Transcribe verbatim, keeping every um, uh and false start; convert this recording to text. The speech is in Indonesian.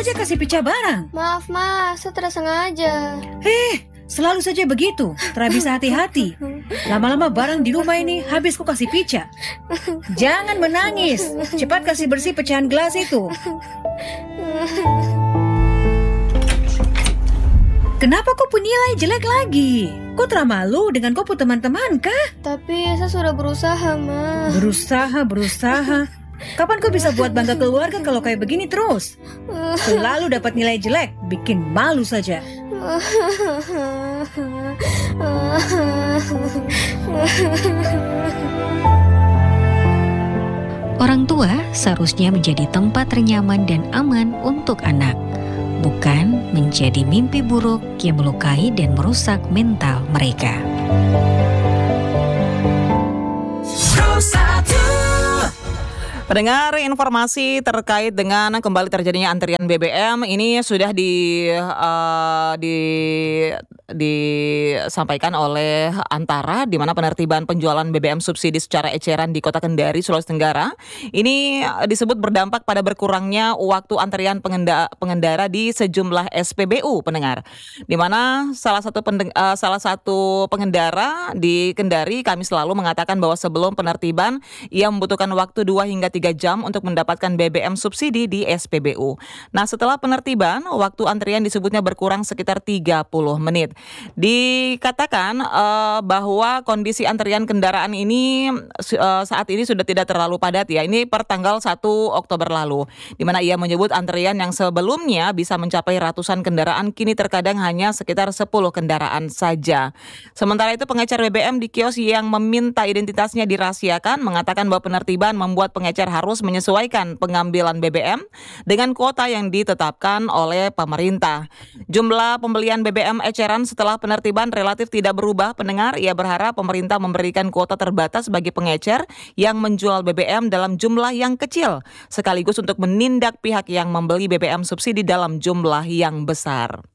saja kasih pecah barang. Maaf mas, saya tidak sengaja. Heh, selalu saja begitu. Tidak bisa hati-hati. Lama-lama barang di rumah ini habis kau kasih pecah. Jangan menangis. Cepat kasih bersih pecahan gelas itu. Kenapa kau punya nilai jelek lagi? Kau tidak malu dengan kau punya teman-teman kah? Tapi saya sudah berusaha mas. Berusaha, berusaha. Kapan kau bisa buat bangga keluarga kalau kayak begini terus? Selalu dapat nilai jelek, bikin malu saja. Orang tua seharusnya menjadi tempat ternyaman dan aman untuk anak, bukan menjadi mimpi buruk yang melukai dan merusak mental mereka. Pendengar, informasi terkait dengan kembali terjadinya antrian B B M ini sudah di, uh, di disampaikan oleh Antara, di mana penertiban penjualan B B M subsidi secara eceran di Kota Kendari, Sulawesi Tenggara. Ini disebut berdampak pada berkurangnya waktu antrian pengendara, pengendara di sejumlah S P B U, pendengar. Di mana salah satu pendeng, uh, salah satu pengendara di Kendari kami selalu mengatakan bahwa sebelum penertiban ia membutuhkan waktu dua hingga tiga jam untuk mendapatkan B B M subsidi di S P B U. Nah, setelah penertiban, waktu antrian disebutnya berkurang sekitar tiga puluh menit. Dikatakan uh, bahwa kondisi antrian kendaraan ini uh, saat ini sudah tidak terlalu padat ya. Ini per tanggal satu Oktober lalu, di mana ia menyebut antrian yang sebelumnya bisa mencapai ratusan kendaraan kini terkadang hanya sekitar sepuluh kendaraan saja. Sementara itu pengecer B B M di kios yang meminta identitasnya dirahasiakan mengatakan bahwa penertiban membuat pengecer harus menyesuaikan pengambilan B B M dengan kuota yang ditetapkan oleh pemerintah. Jumlah pembelian B B M eceran setelah penertiban relatif tidak berubah, pendengar. Ia berharap pemerintah memberikan kuota terbatas bagi pengecer yang menjual B B M dalam jumlah yang kecil, sekaligus untuk menindak pihak yang membeli B B M subsidi dalam jumlah yang besar.